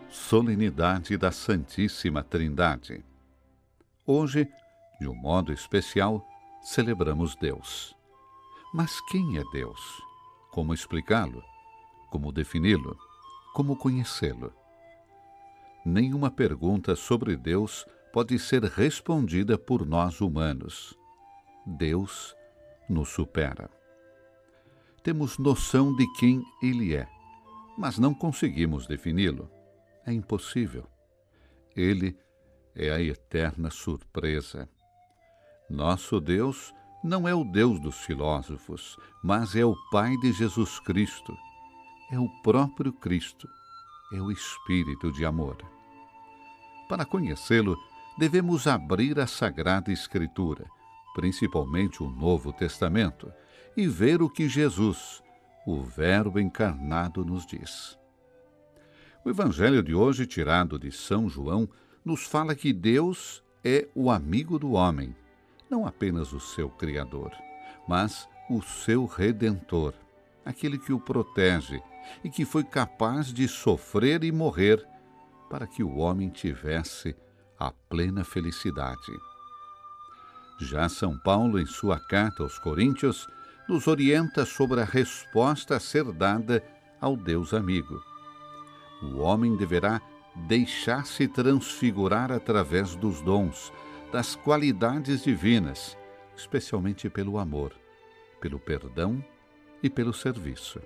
Solenidade da Santíssima Trindade. Hoje, de um modo especial, celebramos Deus. Mas quem é Deus? Como explicá-lo? Como defini-lo? Como conhecê-lo? Nenhuma pergunta sobre Deus pode ser respondida por nós humanos. Deus nos supera. Temos noção de quem Ele é, mas não conseguimos defini-lo. É impossível. Ele é a eterna surpresa. Nosso Deus não é o Deus dos filósofos, mas é o Pai de Jesus Cristo. É o próprio Cristo. É o Espírito de amor. Para conhecê-lo, devemos abrir a Sagrada Escritura, principalmente o Novo Testamento, e ver o que Jesus, o Verbo encarnado, nos diz. O Evangelho de hoje, tirado de São João, nos fala que Deus é o amigo do homem, não apenas o seu Criador, mas o seu Redentor, aquele que o protege e que foi capaz de sofrer e morrer para que o homem tivesse a plena felicidade. Já São Paulo, em sua carta aos Coríntios, nos orienta sobre a resposta a ser dada ao Deus amigo. O homem deverá deixar-se transfigurar através dos dons, das qualidades divinas, especialmente pelo amor, pelo perdão e pelo serviço.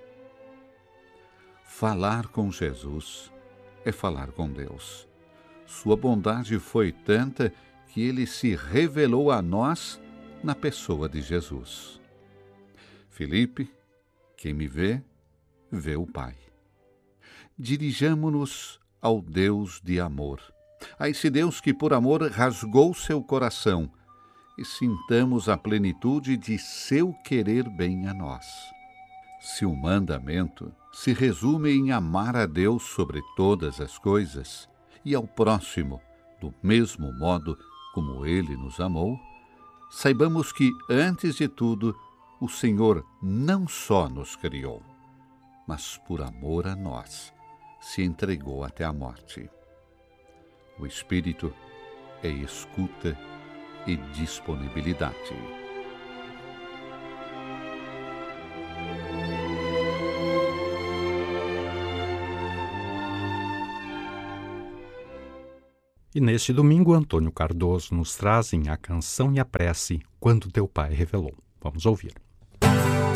Falar com Jesus é falar com Deus. Sua bondade foi tanta que ele se revelou a nós na pessoa de Jesus. Filipe, quem me vê, vê o Pai. Dirijamo-nos ao Deus de amor, a esse Deus que por amor rasgou seu coração, e sintamos a plenitude de seu querer bem a nós. Se o mandamento se resume em amar a Deus sobre todas as coisas e ao próximo do mesmo modo como ele nos amou, saibamos que, antes de tudo, o Senhor não só nos criou, mas por amor a nós, se entregou até a morte. O Espírito é escuta e disponibilidade. E neste domingo, Antônio Cardoso nos trazem a canção e a prece Quando Teu Pai Revelou. Vamos ouvir.